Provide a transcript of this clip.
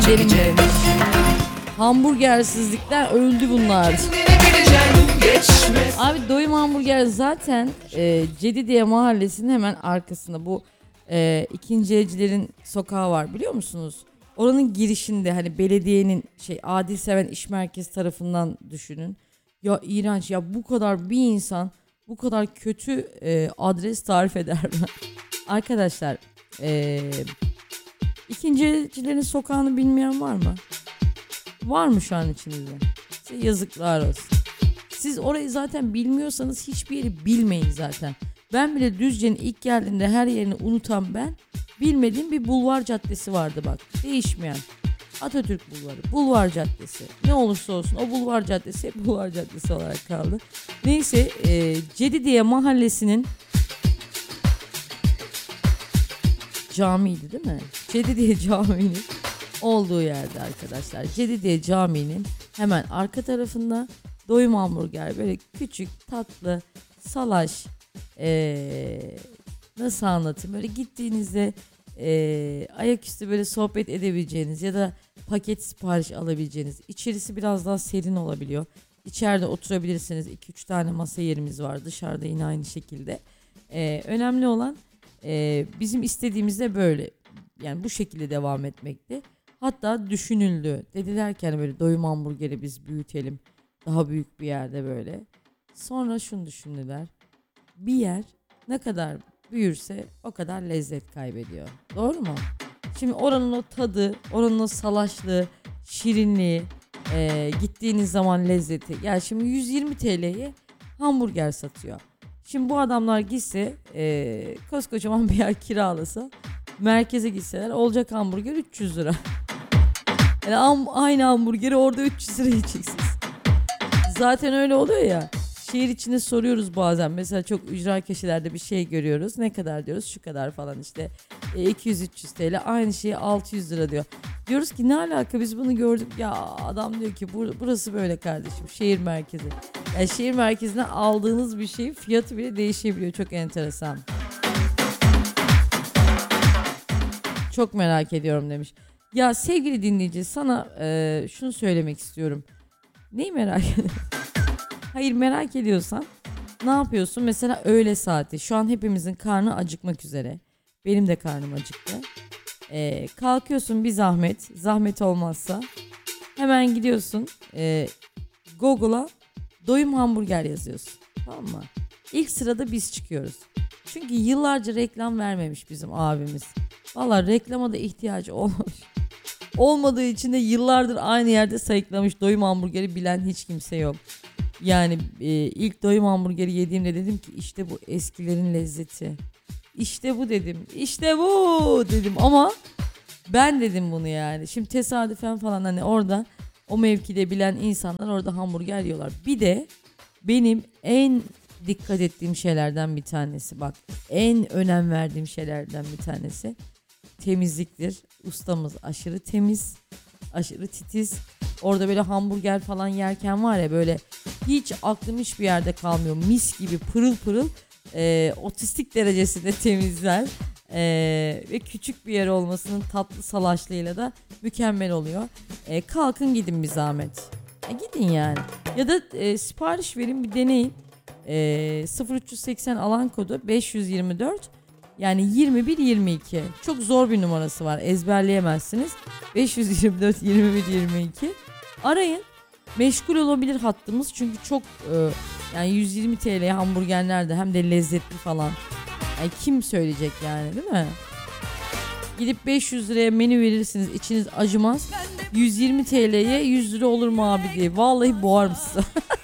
Çekeceğim. Hamburgersizlikten öldü bunlar. Abi Doyum Hamburger zaten Cedidiye Mahallesi'nin hemen arkasında. Bu ikinci elcilerin sokağı var, biliyor musunuz? Oranın girişinde, hani belediyenin Adil Seven İş Merkezi tarafından düşünün. Ya iğrenç ya, bu kadar bir insan bu kadar kötü adres tarif eder mi? Arkadaşlar ikinci elcilerin sokağını bilmeyen var mı? Var mı şu an içinizde? Size yazıklar olsun. Siz orayı zaten bilmiyorsanız hiçbir yeri bilmeyin zaten. Ben bile Düzce'nin ilk geldiğinde her yerini unutan ben, bilmediğim bir bulvar caddesi vardı bak. Değişmeyen. Atatürk Bulvarı, Bulvar Caddesi. Ne olursa olsun o Bulvar Caddesi hep Bulvar Caddesi olarak kaldı. Neyse Cedidiye Mahallesi'nin camiydi değil mi? Cedidiye Camii'nin olduğu yerde arkadaşlar. Cedidiye Camii'nin hemen arka tarafında Doyum Hamburger, böyle küçük tatlı salaş, nasıl anlatayım, böyle gittiğinizde ayaküstü böyle sohbet edebileceğiniz ya da paket sipariş alabileceğiniz, içerisi biraz daha serin olabiliyor. İçeride oturabilirsiniz, 2-3 tane masa yerimiz var, dışarıda yine aynı şekilde. Önemli olan bizim istediğimizde böyle, yani bu şekilde devam etmekti. Hatta düşünüldü, dediler ki hani böyle Doyum Hamburger'i biz büyütelim daha büyük bir yerde böyle. Sonra şunu düşündüler, bir yer ne kadar büyürse o kadar lezzet kaybediyor. Doğru mu? Şimdi oranın o tadı, oranın o salaşlığı, şirinliği, gittiğiniz zaman lezzeti. Yani şimdi 120 TL'ye hamburger satıyor. Şimdi bu adamlar gitse, koskocaman bir yer kiralasa, merkeze gitseler, olacak hamburger 300 lira. Yani aynı hamburgeri orada 300 lira yiyeceksiniz. Zaten öyle oluyor ya. Şehir içinde soruyoruz bazen. Mesela çok ücra köşelerde bir şey görüyoruz. Ne kadar diyoruz? Şu kadar falan işte. 200-300 TL. Aynı şeyi 600 lira diyor. Diyoruz ki ne alaka, biz bunu gördük. Ya adam diyor ki burası böyle kardeşim. Şehir merkezi. Yani şehir merkezinden aldığınız bir şeyin fiyatı bile değişebiliyor. Çok enteresan. Çok merak ediyorum demiş. Ya sevgili dinleyici, sana şunu söylemek istiyorum. Neyi merak ediyorsun? Hayır, merak ediyorsan ne yapıyorsun? Mesela öğle saati. Şu an hepimizin karnı acıkmak üzere. Benim de karnım acıktı. Kalkıyorsun, bir zahmet. Zahmet olmazsa hemen gidiyorsun. Google'a Doyum Hamburger yazıyorsun. Tamam mı? İlk sırada biz çıkıyoruz. Çünkü yıllarca reklam vermemiş bizim abimiz. Valla reklama da ihtiyacı olmamış. Olmadığı için de yıllardır aynı yerde sayıklamış. Doyum Hamburger'i bilen hiç kimse yok. Yani ilk Doyum Hamburger'i yediğimde dedim ki işte bu eskilerin lezzeti. İşte bu dedim. İşte bu dedim ama ben dedim bunu yani. Şimdi tesadüfen falan hani orada o mevkide bilen insanlar orada hamburger yiyorlar. Bir de benim en dikkat ettiğim şeylerden bir tanesi, bak en önem verdiğim şeylerden bir tanesi temizliktir. Ustamız aşırı temiz, aşırı titiz. Orada böyle hamburger falan yerken var ya, böyle hiç aklım hiçbir yerde kalmıyor. Mis gibi pırıl pırıl, otistik derecesinde temizler. Ve küçük bir yer olmasının tatlı salaşlığıyla da mükemmel oluyor. Kalkın gidin bir zahmet. Gidin yani. Ya da sipariş verin, bir deneyin. 0380 alan kodu 524. Yani 2122. Çok zor bir numarası var, ezberleyemezsiniz. 524 2122. Arayın. Meşgul olabilir hattımız çünkü çok yani 120 TL hamburger nerede, hem de lezzetli falan. Yani kim söyleyecek yani, değil mi? Gidip 500 liraya menü verirsiniz, içiniz acımaz. 120 TL'ye 100 lira olur mu abi diye. Vallahi boğar mısın?